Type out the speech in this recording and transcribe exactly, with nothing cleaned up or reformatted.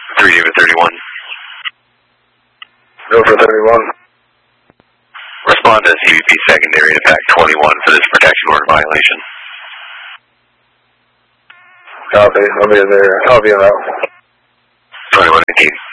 three David thirty-one. Go for thirty-one. Respond to C B P secondary to pack twenty-one for this protection order violation. Copy. I'll be there. I'll be on that. twenty-one eighteen.